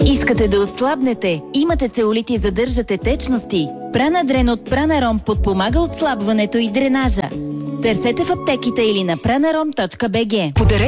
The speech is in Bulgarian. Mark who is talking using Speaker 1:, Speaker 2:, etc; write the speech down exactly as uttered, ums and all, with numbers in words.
Speaker 1: Искате да отслабнете? Имате целулит и задържате течности? Пранадрен от Пранаром подпомага отслабването и дренажа. Търсете в аптеките или на pranarом точка би джи.